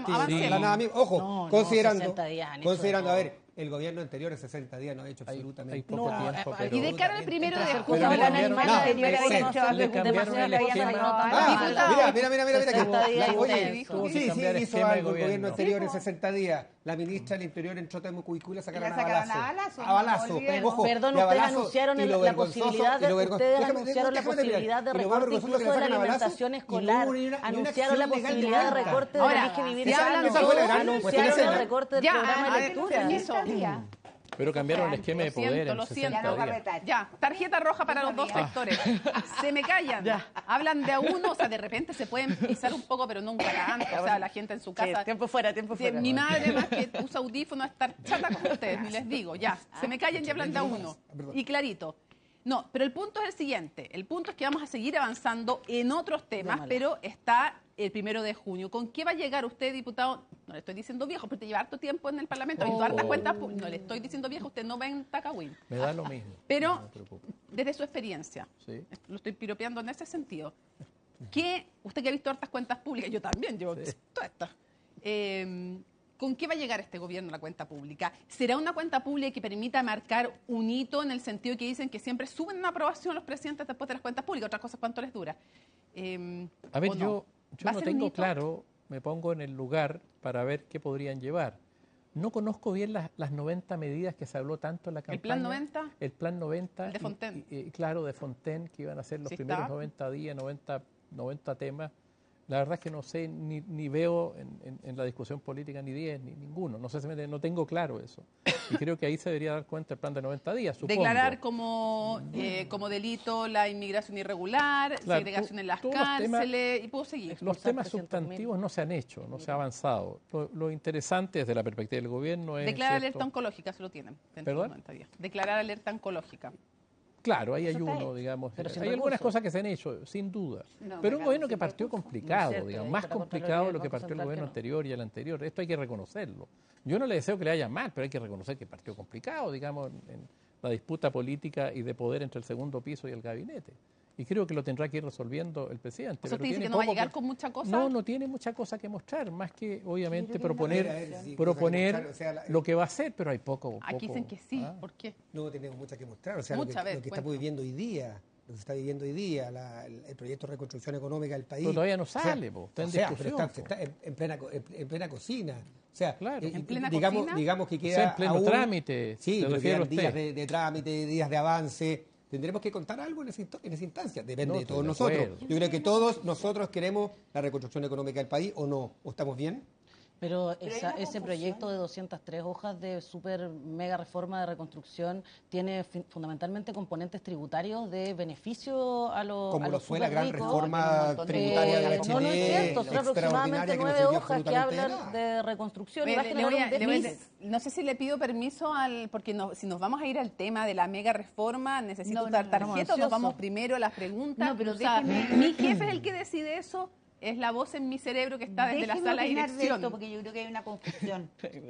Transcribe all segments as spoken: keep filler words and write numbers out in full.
vamos, avancemos. La nada misma. Ojo, no, considerando, no, sesenta días han hecho considerando a de ver, el gobierno anterior en sesenta días no ha hecho absolutamente hay poco nada. tiempo, No, pero- Y de cara al primero de Pero junio, le la cambiaron- animal no, anterior pero había sí. hecho Le cambiaron demasiado, el le habían esquema. salido tantas Ah, malas. mira, mira, mira, mira, mira que sesenta días y oye, usted dijo. Tuvo que sí, sí, cambiar hizo esquema de algo el gobierno gobierno. anterior en Sí, po. sesenta días. La ministra del Interior entró a Temuco y la sacaron La a sacaron balazo. a balazo, A no balazo. olvidemos. Ojo, Perdón, y a ustedes balazo, anunciaron y el- lo la vergonzoso, posibilidad de, y lo vergon- ustedes déjame- anunciaron la déjame terminar. posibilidad de Y lo más recorte vergonzoso incluso que de la sacan a balazo alimentación y no escolar, hubo ni una- ni una anunciaron la acción legal de posibilidad de nada. recorte de Ahora, la Elige Vivir si Sano, hablan esa fue la gran anunciaron cuestión el escena. recorte del Ya, programa ah, de lectura. sesenta días. Pero cambiaron el Lo esquema de siento, poder lo en siento. sesenta Ya no va a días. retar. Ya, tarjeta roja para No los dos sabía. sectores. Se me callan. Ya. Hablan de a uno, o sea, de repente se pueden pisar un poco, pero nunca tanto. O sea, la gente en su casa. Sí, tiempo fuera, tiempo Sí, fuera. mi madre, más que usa audífonos, estar chata con ustedes, ni les digo. Ya, se me callan y hablan de a uno. Y clarito. No, pero el punto es el siguiente. El punto es que vamos a seguir avanzando en otros temas, Démosle. pero está el primero de junio. ¿Con qué va a llegar usted, diputado? No le estoy diciendo viejo, porque lleva harto tiempo en el Parlamento, ha visto Oh. hartas cuentas públicas. No le estoy diciendo viejo, usted no ve en Tacawín. Me da lo mismo. Pero No me preocupa. desde su experiencia, Sí. lo estoy piropeando en ese sentido, ¿qué, usted que ha visto hartas cuentas públicas, yo también, yo Sí. todas estas, eh, ¿con qué va a llegar este gobierno a la cuenta pública? ¿Será una cuenta pública que permita marcar un hito en el sentido que dicen que siempre suben una aprobación los presidentes después de las cuentas públicas? Otras cosas, ¿cuánto les dura? Eh, A ver, ¿o no? yo, yo ¿Va a no ser un tengo hito? claro, me pongo en el lugar para ver qué podrían llevar. No conozco bien las, las noventa medidas que se habló tanto en la campaña. ¿El plan noventa? El plan noventa. El de y- Fontaine. y- y, claro, de Fontaine, que iban a ser los Sí primeros está. noventa días, noventa, noventa temas. La verdad es que no sé, ni, ni veo en, en- en la discusión política ni diez, ni ninguno. No sé si me, no tengo claro eso. Y creo que ahí se debería dar cuenta el plan de noventa días, supongo. Declarar como, eh, como delito la inmigración irregular, Claro, segregación to- en las todos los cárceles, y puedo seguir. Los Expulsar temas trescientos mil. sustantivos no se han hecho, no se ha avanzado. Lo, lo interesante desde la perspectiva del gobierno es... Declarar ¿cierto? alerta oncológica, se lo tienen. dentro de ¿Perdón? noventa días. Declarar alerta oncológica. Claro, ahí hay Eso está uno, hecho. digamos. Pero sin Hay algunas recursos. cosas que se han hecho, sin duda. No, Pero un claro, gobierno sin que partió recursos. complicado, No es cierto, digamos, ahí más está la complicado de lo Contraloría que del partió el Banco gobierno Central que anterior y el anterior. Esto hay que reconocerlo. Yo no le deseo que le haya mal, pero hay que reconocer que partió complicado, digamos, en la disputa política y de poder entre el segundo piso y el gabinete. Y creo que lo tendrá que ir resolviendo el presidente. O sea, pero usted dice tiene que no va a poco llegar que- con mucha cosa. No, no tiene mucha cosa que mostrar, más que obviamente Yo creo que proponer, A ver, sí, cosas que proponer mostrar, o sea, la- lo que va a hacer, pero hay poco. Aquí poco- dicen que sí. ah. ¿Por qué? No tenemos mucha que mostrar. O sea, lo que, Mucha, a ver, lo que cuenta. estamos viviendo hoy día, lo que se está viviendo hoy día, la- el, el proyecto de reconstrucción económica del país. Pero todavía no O sea, sale, po, está en o sea, discusión, pero está, po. está en, en plena, co- en, en plena cocina. O sea, Claro. eh, ¿En plena digamos, cocina? digamos que O queda sea, en pleno aún- trámite, Sí, se pero refiere quedan usted. días de, de trámite, días de avance. Tendremos que contar algo en esa, inst- en esa instancia. Depende No, de estoy todos de nosotros. acuerdo. Yo creo que todos nosotros queremos la reconstrucción económica del país, ¿o no? ¿O estamos bien? Pero, Pero hay esa- una ese confusión. proyecto de doscientas tres hojas de super mega reforma de reconstrucción tiene fin- fundamentalmente componentes tributarios de beneficio a los Como a lo los fue la gran superricos. reforma montón de tributaria de Eh, Bachelet, no, no es cierto, son aproximadamente extraordinaria, que no nueve sirvió hojas que absolutamente de hablan nada. de reconstrucción y Oye, va a le- le generar voy a- un le voy a- desliz. no sé si le pido permiso al, porque no- si nos vamos a ir al tema de la mega reforma, necesito No, no, dar no, tarjeta o nos ansioso. vamos primero a las preguntas. No, pero O sea, déjeme- mi jefe es el que decide eso, es la voz en mi cerebro que está desde la Déjeme sala de opinar de dirección. esto, porque yo creo que hay una confusión.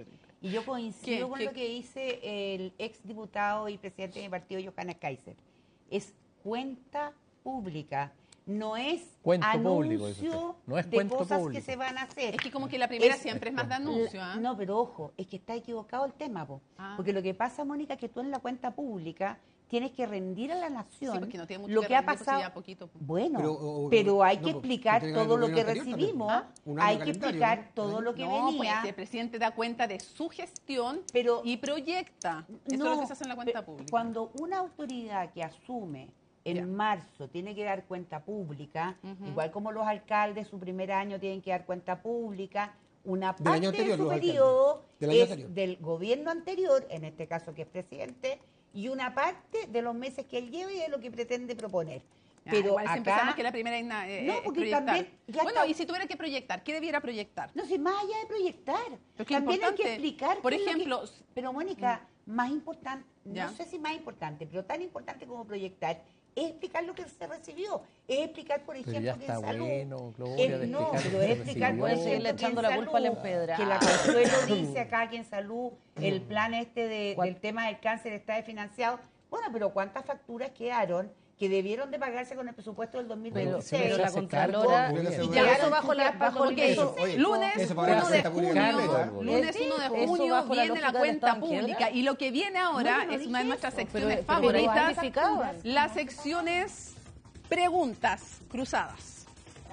Y yo coincido ¿Qué? con ¿Qué? lo que dice el ex diputado y presidente de mi partido, Johanna Kaiser. Es cuenta pública, no es Cuento anuncio público, dice usted. No es de cuento cosas público. que se van a hacer. Es que como que la primera Es- siempre es más de anuncio. ¿ah? No, pero ojo, es que está equivocado el tema, po. Ah. Porque lo que pasa, Mónica, es que tú en la cuenta pública tienes que rendir a la nación Sí, porque no tiene mucho lo que que ha rendir, pues, pasado. ya poquito, po. Bueno, Pero, o- o- pero hay no, que po, explicar tiene que ver todo con lo el que gobierno anterior recibimos, también. Un año hay que calendario, explicar ¿no? todo lo que No, venía. pues el presidente da cuenta de su gestión Pero- y proyecta. Eso No, es lo que se hace en la cuenta pe- pública. Cuando una autoridad que asume en Ya. marzo tiene que dar cuenta pública, Ujú. igual como los alcaldes su primer año tienen que dar cuenta pública, una Del parte año anterior, de su los alcaldes. periodo Del año es anterior. del gobierno anterior, en este caso que es presidente, y una parte de los meses que él lleva y de lo que pretende proponer. Ah, Pero igual siempre acá, sabemos que la primera es na- eh, No, es porque proyectar. también ya Bueno, está- y si tuviera que proyectar, ¿qué debiera proyectar? no sé, más allá de proyectar, Pero qué también hay que importante. explicar. Por qué es lo que- ejemplo, s- pero Mónica, más importante, Ya. no sé si más importante, pero tan importante como proyectar, es explicar lo que se recibió, es explicar, por Pero ejemplo, ya que está en salud, bueno, Gloria, eh, de no, explicar pero lo es que explicar, recibió. por Puede seguirle ejemplo, que echando en la culpa al salud, empedrado. que la Consuelo dice acá que en salud el plan este de- ¿Cuál? del tema del cáncer está desfinanciado. Bueno, pero ¿cuántas facturas quedaron que que debieron de pagarse con el presupuesto del dos mil Pero, veintiséis. pero la hace Contralora, cargo, y Julián. ya Eso bajo la, bajo el Ok, eso, oye, lunes eso uno para la de cuenta junio, pública. lunes uno de Eso junio bajo la viene la lógica del cuenta Estado en quiebra. pública y lo que viene ahora No, yo no es dije una de nuestras eso. secciones Pero- pero por ahí favoritas, justificaban. las secciones preguntas cruzadas.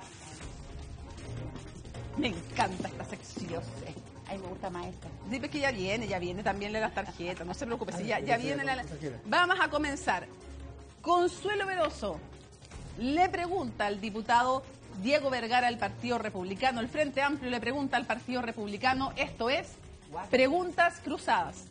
Me encanta esta sección. Ay, me gusta más esta. Sí, pues que ya viene, ya viene también las tarjetas, no se preocupe, si ya, ya viene la... Vamos a comenzar. Consuelo Veloso le pregunta al diputado Diego Vergara del Partido Republicano, el Frente Amplio le pregunta al Partido Republicano, esto es preguntas cruzadas.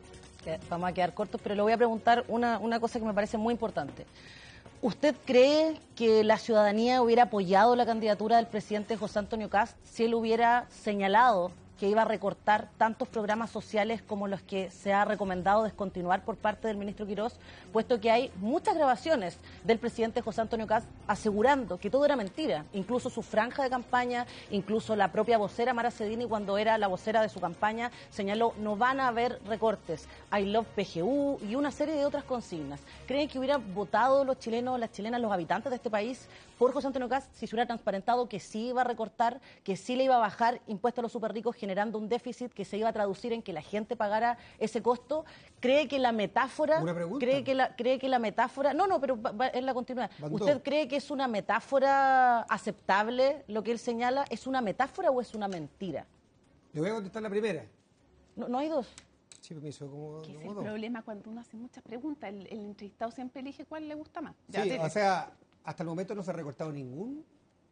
Que vamos a quedar cortos, pero le voy a preguntar una, una cosa que me parece muy importante. ¿Usted cree que la ciudadanía hubiera apoyado la candidatura del presidente José Antonio Kast si él hubiera señalado que iba a recortar tantos programas sociales como los que se ha recomendado descontinuar por parte del ministro Quirós, puesto que hay muchas grabaciones del presidente José Antonio Kast asegurando que todo era mentira, incluso su franja de campaña, incluso la propia vocera Mara Cedini, cuando era la vocera de su campaña, señaló no van a haber recortes, I love P G U y una serie de otras consignas. ¿Creen que hubieran votado los chilenos, las chilenas, los habitantes de este país por José Antonio Kast si se hubiera transparentado que sí iba a recortar, que sí le iba a bajar impuestos a los superricos, generando un déficit que se iba a traducir en que la gente pagara ese costo? ¿Cree que la metáfora... ¿Una pregunta? ¿Cree que la, cree que la metáfora... No, no, pero va- va- es la continuidad. Van ¿Usted dos. cree que es una metáfora aceptable lo que él señala? ¿Es una metáfora o es una mentira? Le voy a contestar la primera. No, no hay dos. Sí, permiso, como, ¿Qué es como el dos. problema cuando uno hace muchas preguntas? El, el entrevistado siempre elige cuál le gusta más. Ya, Sí, dele. o sea, hasta el momento no se ha recortado ningún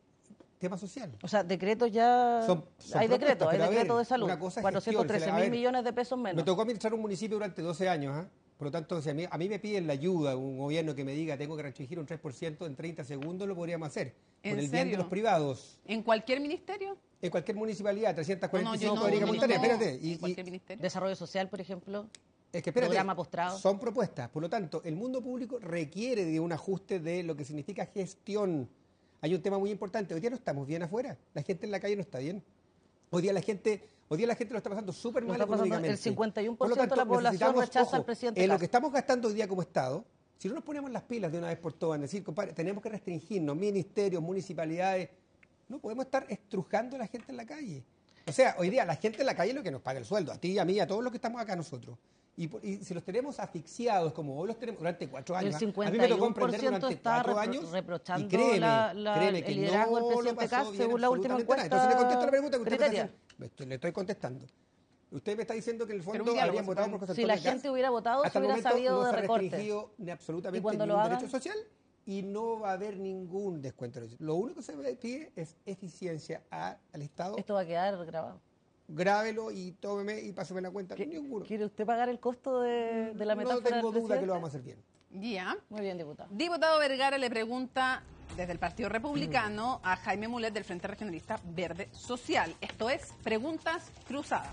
tema social. O sea, decretos ya... Son- son hay propuestas, decretos, hay pero a ver, decretos de salud. una cosa es cuatrocientos trece gestión, se le- a mil ver, millones de pesos menos. Me tocó administrar un municipio durante doce años, ¿ah? Por lo tanto, si a mí, a mí me piden la ayuda, un gobierno que me diga tengo que restringir un tres por ciento en treinta segundos, lo podríamos hacer. ¿En Por el bien de serio? los privados. ¿En cualquier ministerio? En cualquier municipalidad, trescientas No, no, cuarenta y yo cinco no, cuadrigas no, monetarias. no. Espérate. Y- ¿En y- cualquier ministerio? Desarrollo social, por ejemplo. Es que espérate, Programa postrado. son propuestas. Por lo tanto, el mundo público requiere de un ajuste de lo que significa gestión. Hay un tema muy importante. Hoy día no estamos bien afuera. La gente en la calle no está bien. Hoy día la gente, hoy día la gente lo está pasando súper Lo mal está pasando- económicamente. el cincuenta y uno Por por lo ciento de la tanto, población necesitamos, rechaza ojo, al presidente en lo Kast. que estamos gastando hoy día como Estado, si no nos ponemos las pilas de una vez por todas, en decir, compadre, tenemos que restringirnos, ministerios, municipalidades, no podemos estar estrujando a la gente en la calle. O sea, hoy día la gente en la calle es lo que nos paga el sueldo, a ti, a mí, a todos los que estamos acá nosotros. Y, por- y si los tenemos asfixiados, como hoy los tenemos durante cuatro El años, ¿ah? cincuenta a mí me y tocó uno por emprender ciento durante está cuatro repro- años reprochando y créeme, la- la- créeme el que liderazgo del no presidente lo pasó Kast, bien según la última absolutamente nada. encuesta Entonces le contesto la pregunta que usted me está Criteria. haciendo. Estoy- Le estoy contestando. Usted me está diciendo que en el Pero un fondo diálogo, habrían se votado puede- por José Si la Antonio Kast. gente hubiera votado, Hasta se el hubiera momento sabido no de se ha recortes. restringido ni absolutamente ¿Y cuando lo ningún hagan? derecho social y no va a haber ningún descuento. Lo único que se pide es eficiencia a- al Estado. Esto va a quedar grabado. Grábelo y tómeme y páseme la cuenta. ¿Qui- Ninguno. ¿Quiere usted pagar el costo de, de la No metáfora tengo del duda que lo presidente? vamos a hacer bien. Ya. Muy bien, diputado. Diputado Vergara le pregunta desde el Partido Republicano a Jaime Mulet del Frente Regionalista Verde Social. Esto es preguntas cruzadas.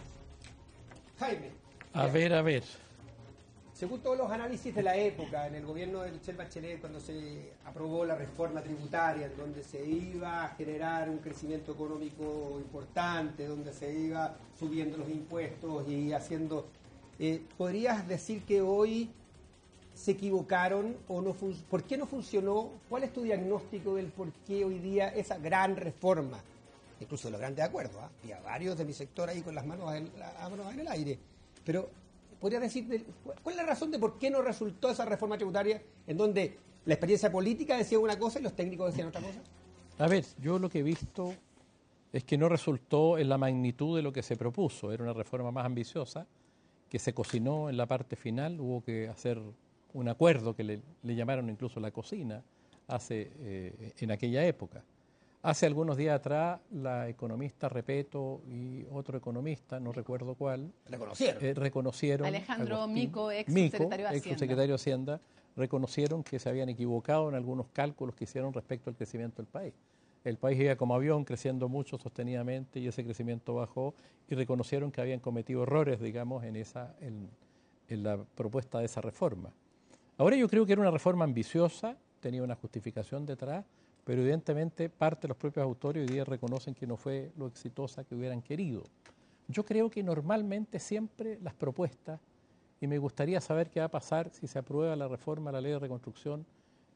Jaime, A ver, a ver. según todos los análisis de la época, en el gobierno de Michelle Bachelet, cuando se aprobó la reforma tributaria, en donde se iba a generar un crecimiento económico importante, donde se iba subiendo los impuestos y haciendo... eh, ¿podrías decir que hoy se equivocaron o no fun- por qué no funcionó? ¿Cuál es tu diagnóstico del por qué hoy día esa gran reforma, incluso de los grandes acuerdos, ¿ah? Había varios de mi sector ahí con las manos en, las manos en el aire, pero podría decir del- cuál es la razón de por qué no resultó esa reforma tributaria en donde la experiencia política decía una cosa y los técnicos decían otra cosa? A ver, yo lo que he visto es que no resultó en la magnitud de lo que se propuso. Era una reforma más ambiciosa que se cocinó en la parte final. Hubo que hacer un acuerdo que le, le llamaron incluso la cocina hace, eh, en aquella época. Hace algunos días atrás, la economista Repeto y otro economista, no recuerdo cuál, Reconocieron. eh, reconocieron... Alejandro Agustín Mico, ex Mico, secretario de ex Hacienda. secretario de Hacienda, reconocieron que se habían equivocado en algunos cálculos que hicieron respecto al crecimiento del país. El país iba como avión, creciendo mucho sostenidamente, y ese crecimiento bajó, y reconocieron que habían cometido errores, digamos, en, esa, en, en la propuesta de esa reforma. Ahora yo creo que era una reforma ambiciosa, tenía una justificación detrás, pero evidentemente parte de los propios autores hoy día reconocen que no fue lo exitosa que hubieran querido. Yo creo que normalmente siempre las propuestas, y me gustaría saber qué va a pasar si se aprueba la reforma a la ley de reconstrucción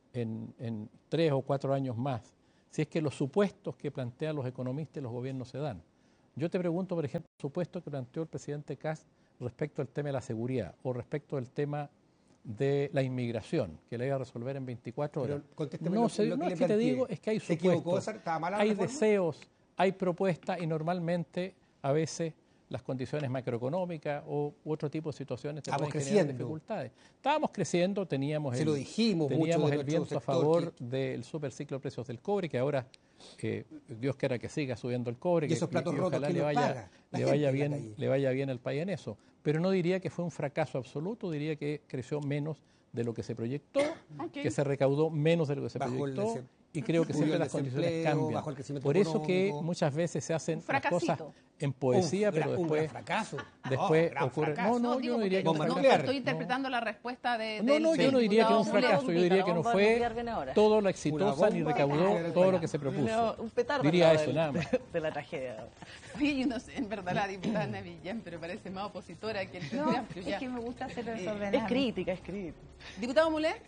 en, en tres o cuatro años más, si es que los supuestos que plantean los economistas y los gobiernos se dan. Yo te pregunto, por ejemplo, el supuesto que planteó el presidente Kast respecto al tema de la seguridad o respecto al tema de la inmigración, que la iba a resolver en veinticuatro horas. No, lo, se, lo no que es que te digo, es que hay ¿Se equivocó? supuestos, ¿Estaba mala la hay reforma? deseos, hay propuestas y normalmente a veces las condiciones macroeconómicas o u otro tipo de situaciones te Estábamos pueden generar creciendo. dificultades. Estábamos creciendo, teníamos Se el, lo dijimos teníamos mucho de el nuestro viento a sector favor que- del superciclo de precios del cobre, que ahora eh, Dios quiera que siga subiendo el cobre, Y que, esos platos y rotos, ojalá ¿quién le los vaya, paga? La le gente vaya en la bien, calle. le vaya bien al país en eso. Pero no diría que fue un fracaso absoluto, diría que creció menos de lo que se proyectó, Ok. que se recaudó menos de lo que se Bajo el proyectó, desem- y creo que subió siempre el las condiciones desempleo, cambian. bajó el crecimiento Por eso que económico. muchas veces se hacen Un las cosas fracasito. en poesía, un, pero gra- un después... gran fracaso. después No, gran ocurre- fracaso. no, no, digo yo no diría porque que un Bomba no, nuclear. estoy interpretando la respuesta de No, del no, yo no diría que un diputado fracaso, yo diría que no Bomba fue nuclear viene ahora. todo lo Una exitosa ni bomba recaudó nuclear todo para lo que se No, propuso. un petardo Diría al eso, lado nada del- más. de la tragedia. Oye, yo no sé, en verdad la diputada Ana Villán, pero parece más opositora que el No, Frente Amplio es ya. que me gusta hacerlo Es desordenado. crítica, es crítica. Diputado Mulet,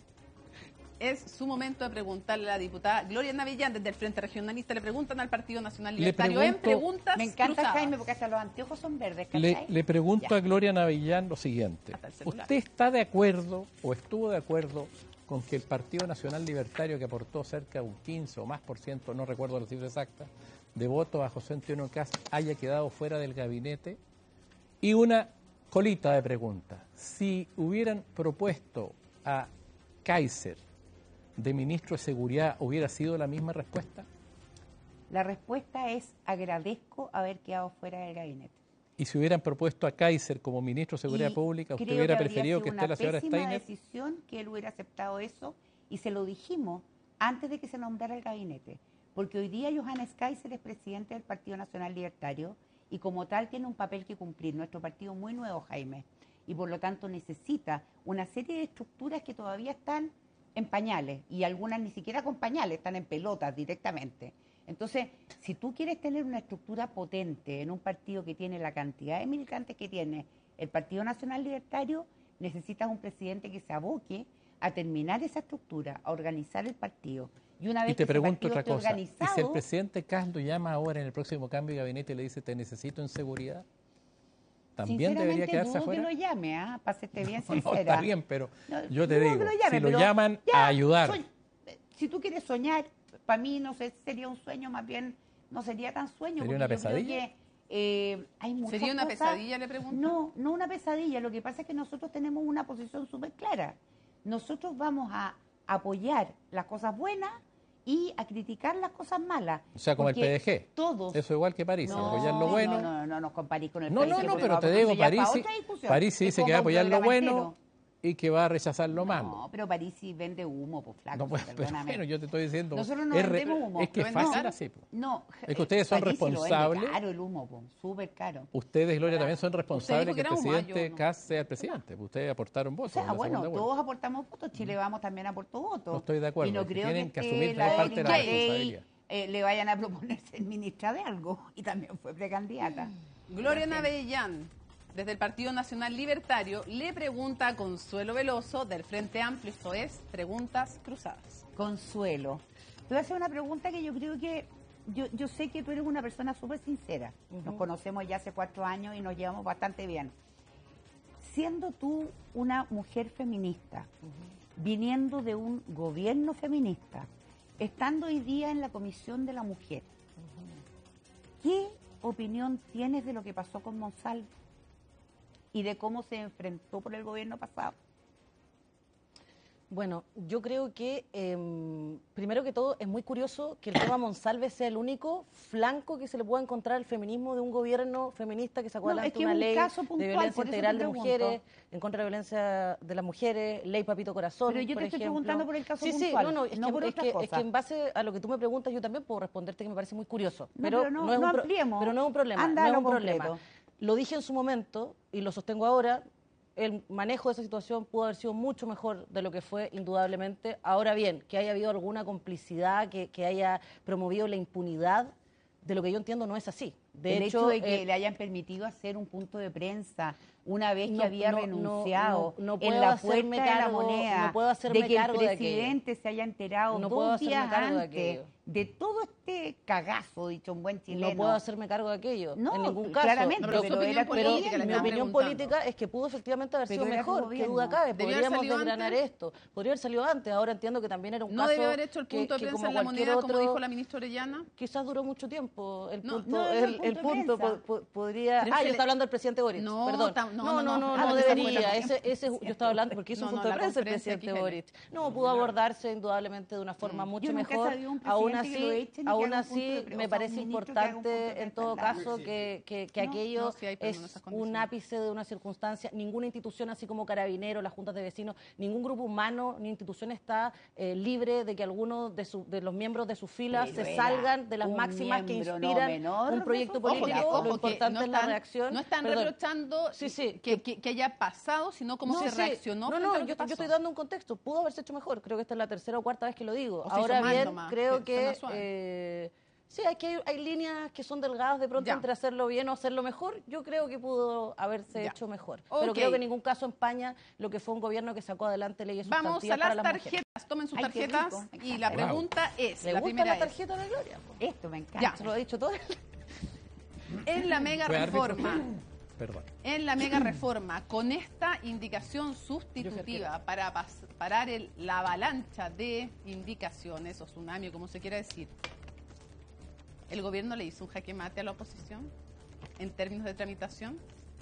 es su momento de preguntarle a la diputada Gloria Navillán, desde el Frente Regionalista, le preguntan al Partido Nacional Le Libertario en pregunto- preguntas Me encanta cruzadas. Jaime porque hasta los anteojos son verdes, Le, ¿cachai? le pregunto Ya. a Gloria Navillán lo siguiente. Hasta el celular. ¿Usted está de acuerdo o estuvo de acuerdo con que el Partido Nacional Libertario, que aportó cerca de un quince o más por ciento, no recuerdo la cifra exacta, de votos a José Antonio Kast, haya quedado fuera del gabinete? Y una colita de preguntas. Si hubieran propuesto a Kaiser de ministro de Seguridad, ¿hubiera sido la misma respuesta? La respuesta es agradezco haber quedado fuera del gabinete. Y si hubieran propuesto a Kaiser como ministro de Seguridad Y Pública, ¿usted creo hubiera habría preferido sido que esté la señora una pésima Steiner? decisión que él hubiera aceptado eso y se lo dijimos antes de que se nombrara el gabinete. Porque hoy día Johannes Kaiser es presidente del Partido Nacional Libertario y como tal tiene un papel que cumplir. Nuestro partido es muy nuevo, Jaime, y por lo tanto necesita una serie de estructuras que todavía están en pañales y algunas ni siquiera con pañales, están en pelotas directamente. Entonces, si tú quieres tener una estructura potente en un partido que tiene la cantidad de militantes que tiene el Partido Nacional Libertario, necesitas un presidente que se aboque a terminar esa estructura, a organizar el partido. Y una vez Y te que ese pregunto partido otra esté cosa. ¿Y si el organizado, presidente Kast lo llama ahora en el próximo cambio de gabinete y le dice te necesito en seguridad? ¿También debería sinceramente, quedarse dudo afuera? que lo llame, ¿ah? Para serte bien No, no, sincera. está bien, pero No, yo te dudo digo, que lo llame, si lo pero llaman ya, a ayudar, soñ- si tú quieres soñar, para mí no sé, sería un sueño, más bien no sería tan sueño. ¿Sería porque una yo creo pesadilla? que, eh, hay muchas ¿Sería una cosas- pesadilla, le pregunto? No, no una pesadilla. Lo que pasa es que nosotros tenemos una posición súper clara. Nosotros vamos a apoyar las cosas buenas y a criticar las cosas malas. o sea, como el Porque P D G. Todos. Eso igual que París, No, apoyar lo bueno. No, no, no, no nos comparís con el No, no, París, no, porque pero vamos te a digo, hacer ya París, para sí- otra discusión. París sí Es dice que como va a un apoyar lo programa bueno entero. y que va a rechazar lo malo. No, pero París sí vende humo, pues flaco. No, pues, pero perdóname. bueno, yo te estoy diciendo. Nosotros no es, re- vendemos humo. es que ¿Lo es venden fácil caro? así. po. No, Es que ustedes son París sí lo vende responsables. caro el humo, po, súper caro. Ustedes, Gloria, también son responsables dijo de que que el era humo, ah, presidente yo no. Kast sea el presidente. Ustedes aportaron O votos. sea, en la bueno, segunda vuelta. todos aportamos votos, Chile Vamos también aportó votos. No estoy de acuerdo, Y no es que creo tienen que, que esté asumir la también parte de la Erika Ley, responsabilidad. eh, le vayan a proponer ser ministra de algo. Y también fue precandidata. Gloria Navellán, desde el Partido Nacional Libertario, le pregunta a Consuelo Veloso, del Frente Amplio, esto es Preguntas Cruzadas. Consuelo, te voy a hacer una pregunta que yo creo que, yo, yo sé que tú eres una persona súper sincera. Nos conocemos ya hace cuatro años y nos llevamos bastante bien. Siendo tú una mujer feminista, viniendo de un gobierno feminista, estando hoy día en la Comisión de la Mujer, ¿qué opinión tienes de lo que pasó con Monsalve y de cómo se enfrentó por el gobierno pasado? Bueno, yo creo que, eh, primero que todo, es muy curioso que el tema Monsalve sea el único flanco que se le pueda encontrar al feminismo de un gobierno feminista que sacó No, es adelante que es una un ley caso de puntual, violencia por eso te integral de pregunto. mujeres, en contra de la violencia de las mujeres, ley Papito Corazón, Pero yo te por estoy ejemplo. preguntando por el caso sí, puntual, Sí, no, no, es, no que, por es, otra que, es cosa. que en base a lo que tú me preguntas, yo también puedo responderte que me parece muy curioso. No, pero, pero no- es no un pro- ampliemos. pero no es un problema. Anda no a es lo un problema. concreto. Lo dije en su momento y lo sostengo ahora. El manejo de esa situación pudo haber sido mucho mejor de lo que fue, indudablemente. Ahora bien, que haya habido alguna complicidad, que, que haya promovido la impunidad, de lo que yo entiendo no es así. De el hecho, hecho, de que eh, le hayan permitido hacer un punto de prensa una vez que No, había no, no, renunciado no, no en puedo la hacerme puerta de la cargo- moneda, no puedo hacerme de que cargo el de aquello. presidente se haya enterado No puedo dos hacerme días cargo de antes aquello. de todo este cagazo, dicho un buen chileno. No puedo hacerme cargo de aquello, No, en ningún caso. claramente, No, pero su pero, opinión era política pero le mi están opinión preguntando. política es que pudo efectivamente haber Pero sido era su mejor, qué duda gobierno. cabe, ¿Debió haber podríamos salido desgranar antes? esto, podría haber salido antes, ahora entiendo que también era un ¿No caso debió haber hecho el que- punto de que prensa como en la cualquier moneda, como otro, dijo la ministra Orellana? quizás duró mucho tiempo, el No, punto, no, no, el, el punto el de punto prensa. po- po- podría, Pero ah, se yo le- estaba hablando del presidente Boric, No, perdón, tam- no, no, no, no, no, no, ah, no esa fue debería, la- ese, ese, yo estaba hablando porque hizo No, un no, punto de la prensa el conferencia presidente X L. Boric, no, pudo abordarse indudablemente de una forma mucho Yo nunca he mejor, sabido un aún presidente que lo así, echen y que aún haga un punto de así pre- o me sea, parece un ministro que haga un punto de importante en prensa todo al lado. caso que, que, que No, aquello no, sí hay, pero no en es esas un condiciones. ápice de una circunstancia, ninguna institución así como Carabineros, las juntas de vecinos, ningún grupo humano ni institución está eh, libre de que algunos de, su- de los miembros de sus filas Pero se era salgan de las un máximas que miembro no inspiran menor un de proyecto su político. fila. Ojo, Lo que importante no es la están- reacción. No están Perdón. reprochando Sí, sí, que, que- que- que haya pasado, sino cómo No, se sí. reaccionó. No, frente no, a lo yo, que yo estoy pasó. dando un contexto. Pudo haberse hecho mejor. Creo que esta es la tercera o cuarta vez que lo digo. O se hizo Ahora mal bien, nomás, creo que suena que suave. eh, sí, hay que hay, hay líneas que son delgadas de pronto Ya. entre hacerlo bien o hacerlo mejor. Yo creo que pudo haberse Ya. hecho mejor. Ok. Pero creo que en ningún caso empaña lo que fue un gobierno que sacó adelante leyes Vamos sustantivas a para las las mujeres. tarjetas. Tomen sus Ay, qué tarjetas rico, me y encanta. la Wow. pregunta es, ¿Le la gusta primera la es, tarjeta de Gloria? Esto me encanta. Ya. Se lo ha dicho todo. en la mega ¿Fue árbitro? reforma, Perdón. en la mega reforma, con esta indicación sustitutiva para pas- parar el- la avalancha de indicaciones o tsunami, o como se quiera decir, ¿el gobierno le hizo un jaque mate a la oposición en términos de tramitación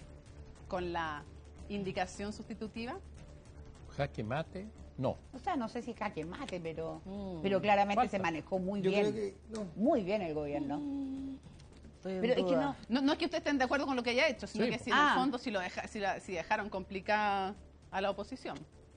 con la indicación sustitutiva? Jaque mate, no. O sea, no sé si jaque mate, pero, Mm, pero claramente falta. se manejó muy Yo bien. creo que no. Muy bien el gobierno. Estoy en Pero es que duda. no. No, no es que ustedes estén de acuerdo con lo que haya hecho, sino Sí, que po. si en Ah. el fondo si, lo deja- si, la- si dejaron complicada a la oposición.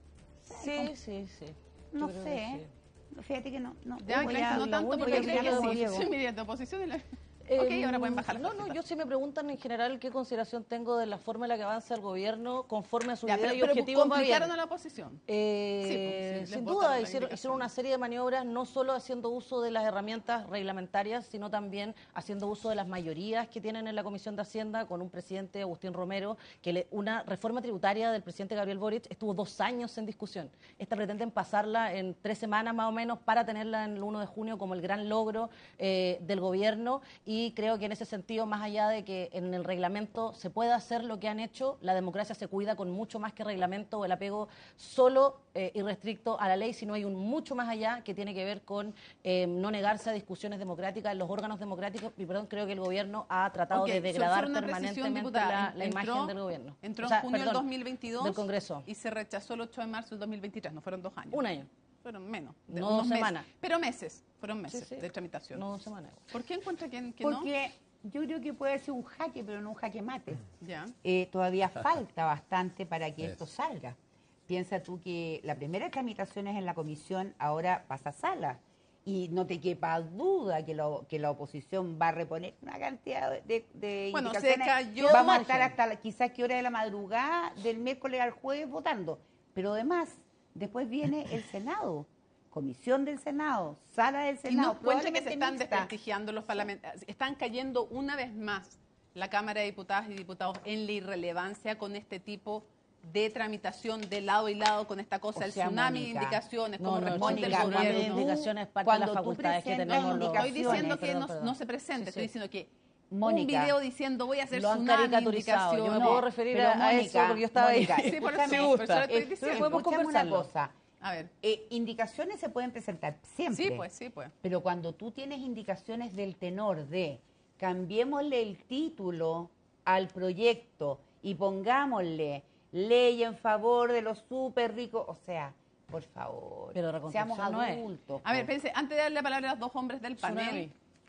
Sí, sí, sí. Yo No creo sé. que sí. Fíjate que no. no Ya, voy Clay, a- no lo tanto único porque que creen que creo sí, es Diego. sí, mire, de oposición y la... Eh, ok, ahora pueden bajar las No, no, tarjetas. yo sí me preguntan en general qué consideración tengo de la forma en la que avanza el gobierno conforme a su Ya, idea pero, y pero objetivos va bien. complicaron a la oposición. Eh, Sí, pues, sí, les sin botaron duda, la hicieron, indicación. hicieron una serie de maniobras, no solo haciendo uso de las herramientas reglamentarias, sino también haciendo uso de las mayorías que tienen en la Comisión de Hacienda, con un presidente, Agustín Romero, que le- una reforma tributaria del presidente Gabriel Boric estuvo dos años en discusión. Esta pretenden pasarla en tres semanas más o menos para tenerla en el uno de junio como el gran logro eh, del gobierno, y creo que en ese sentido, más allá de que en el reglamento se pueda hacer lo que han hecho, la democracia se cuida con mucho más que reglamento o el apego solo eh, y restricto a la ley, sino hay un mucho más allá que tiene que ver con eh, no negarse a discusiones democráticas en los órganos democráticos, y perdón, creo que el gobierno ha tratado Ok, de so- degradar solo una precisión, permanentemente diputada. la, la Entró- imagen del gobierno. Entró O sea, en junio del perdón, dos mil veintidós del Congreso. y se rechazó el ocho de marzo del dos mil veintitrés, no fueron dos años. Un año. Fueron menos. de No unos dos meses. semanas. Pero meses, fueron meses Sí, sí. de tramitación. No dos semanas. ¿Por qué encuentra que, que no? Porque yo creo que puede ser un jaque, pero no un jaque mate. Ya. Eh, todavía falta bastante para que esto Eso. salga. Piensa tú que la primera tramitación es en la comisión, ahora pasa a sala. Y no te quepa duda que, lo, que la oposición va a reponer una cantidad de, de Bueno, se indicaciones. cayó- Vamos a margen. estar hasta la- quizás qué hora de la madrugada del miércoles al jueves votando. Pero además, después viene el Senado, comisión del Senado, sala del Y no Senado. encuentra que se probablemente están mixta. desprestigiando los parlamentarios. Están cayendo una vez más la Cámara de Diputadas y Diputados en la irrelevancia con este tipo de tramitación de lado y lado con esta cosa, O el sea, tsunami de Mónica, indicaciones, no, cómo no, responde Mónica, el el tsunami de gobierno. indicaciones es parte de Cuando las tú facultades que presentas tenemos los... Estoy indicaciones, diciendo que Perdón, no, perdón. no se presente, Sí, estoy sí. diciendo que Mónica, un video diciendo voy a hacer Lo han tsunami caricaturizado. Yo me indicaciones. puedo referir pero a, a Mónica, eso porque yo estaba Mónica, ahí. Sí, por escúchame, eso, por eso lo estoy Eh, diciendo. podemos escúchame una conversarlo. cosa. A ver. Eh, indicaciones se pueden presentar siempre. Sí, pues, sí, pues. Pero cuando tú tienes indicaciones del tenor de cambiémosle el título al proyecto y pongámosle ley en favor de los súper ricos, o sea, por favor, Pero reconstrucción seamos no es. adultos. A ver, po. pense, antes de darle la palabra a los dos hombres del panel. Tsunami.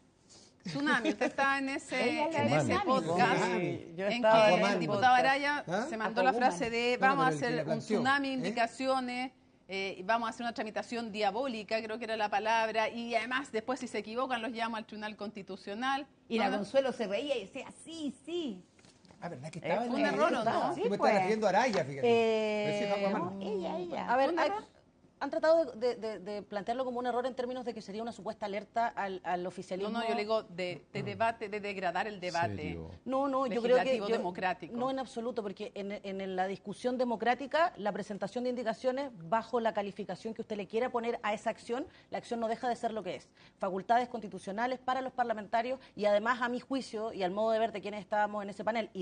Tsunami, usted está en ese, Ella es la en ese tsunami, podcast Sí, yo en estaba que en el el diputado podcast. Araya ¿Ah? se mandó la Aquawoman. frase de No, vamos a pero el que hacer la un planteó, tsunami de ¿eh? indicaciones, eh, y vamos a hacer una tramitación diabólica, creo que era la palabra, y además después si se equivocan los llamo al Tribunal Constitucional. Y la No, Consuelo se reía y decía, sí, sí. Ah, ¿verdad que Eh, estaba fue en un la error, ¿o lista? no? Tú Sí, me pues. estás refiriendo a Araya, fíjate. Eh, Pero sí, Juan No, Manuel. ella, ella. A ver, ¿Fue un hay, error? han tratado de, de, de plantearlo como un error en términos de que sería una supuesta alerta al, al oficialismo. No, no, yo le digo de, de debate, de degradar el debate. ¿Serio? No, no, yo creo que... legislativo yo- democrático. No en absoluto, porque en, en la discusión democrática, la presentación de indicaciones bajo la calificación que usted le quiera poner a esa acción, la acción no deja de ser lo que es. Facultades constitucionales para los parlamentarios y además, a mi juicio y al modo de ver de quienes estábamos en ese panel, y